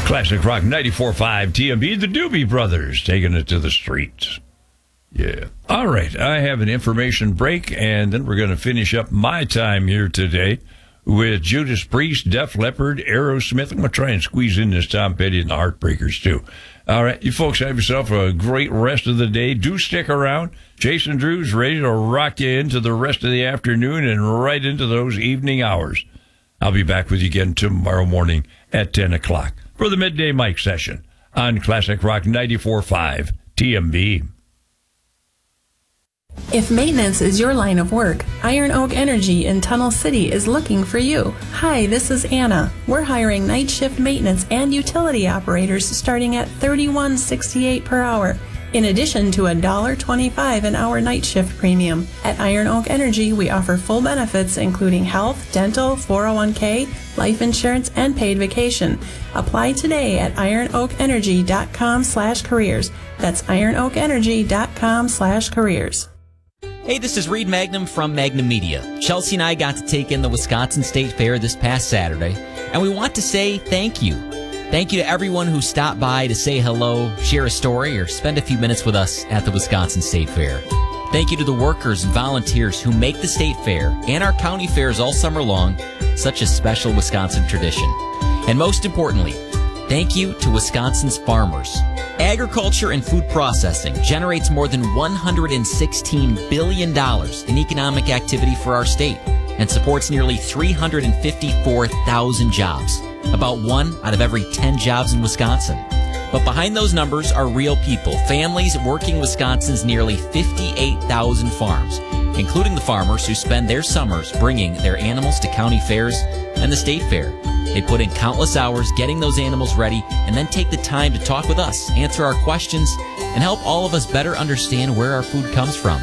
Classic Rock 94.5 TMB, the Doobie Brothers, taking it to the streets. Yeah. All right, I have an information break, and then we're going to finish up my time here today with Judas Priest, Def Leppard, Aerosmith. I'm going to try and squeeze in this Tom Petty and the Heartbreakers, too. All right, you folks have yourself a great rest of the day. Do stick around. Jason Drew's ready to rock you into the rest of the afternoon and right into those evening hours. I'll be back with you again tomorrow morning at 10 o'clock for the Midday Mic session on Classic Rock 94.5 TMB. If maintenance is your line of work, Iron Oak Energy in Tunnel City is looking for you. Hi, this is Anna. We're hiring night shift maintenance and utility operators starting at $31.68 per hour, in addition to $1.25 an hour night shift premium. At Iron Oak Energy, we offer full benefits including health, dental, 401k, life insurance, and paid vacation. Apply today at ironoakenergy.com/careers. That's ironoakenergy.com/careers. Hey, this is Reed Magnum from Magnum Media. Chelsea and I got to take in the Wisconsin State Fair this past Saturday, and we want to say thank you. Thank you to everyone who stopped by to say hello, share a story, or spend a few minutes with us at the Wisconsin State Fair. Thank you to the workers and volunteers who make the State Fair and our county fairs all summer long such a special Wisconsin tradition. And most importantly, thank you to Wisconsin's farmers. Agriculture and food processing generates more than $116 billion in economic activity for our state and supports nearly 354,000 jobs, about 1 out of every 10 jobs in Wisconsin. But behind those numbers are real people, families working Wisconsin's nearly 58,000 farms, including the farmers who spend their summers bringing their animals to county fairs and the state fair. They put in countless hours getting those animals ready and then take the time to talk with us, answer our questions, and help all of us better understand where our food comes from.